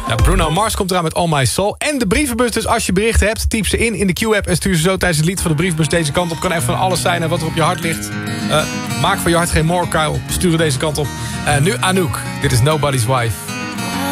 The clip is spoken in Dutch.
Bruno Mars komt eraan met All My Soul. En de brievenbus, dus als je berichten hebt, typ ze in de Q-app en stuur ze zo tijdens het lied van de brievenbus deze kant op. Kan even van alles zijn en wat er op je hart ligt. Maak van je hart geen moorkuil. Stuur het deze kant op. Nu Anouk. Dit is Nobody's Wife.